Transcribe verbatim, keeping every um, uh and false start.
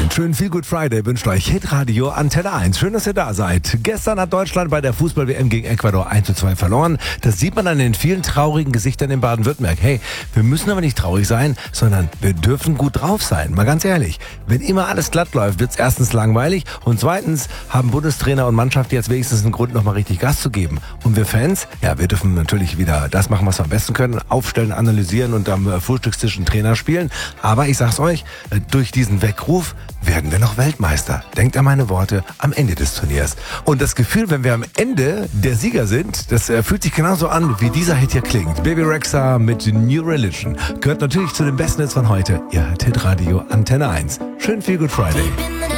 Einen schönen Feel Good Friday wünscht euch Hitradio Antenne eins. Schön, dass ihr da seid. Gestern hat Deutschland bei der Fußball-W M gegen Ecuador eins zu zwei verloren. Das sieht man an den vielen traurigen Gesichtern in Baden-Württemberg. Hey, wir müssen aber nicht traurig sein, sondern wir dürfen gut drauf sein. Mal ganz ehrlich, wenn immer alles glatt läuft, wird's erstens langweilig und zweitens haben Bundestrainer und Mannschaft jetzt wenigstens einen Grund, nochmal richtig Gas zu geben. Und wir Fans, ja, wir dürfen natürlich wieder das machen, was wir am besten können. Aufstellen, analysieren und am Frühstückstisch einen Trainer spielen. Aber ich sag's euch, durch diesen Weckruf werden wir noch Weltmeister. Denkt an meine Worte am Ende des Turniers. Und das Gefühl, wenn wir am Ende der Sieger sind, das äh, fühlt sich genauso an, wie dieser Hit hier klingt. Baby Rexha mit New Religion. Gehört natürlich zu den besten Hits von heute. Ihr hört Hitradio Antenne eins. Schön Feel Good Friday.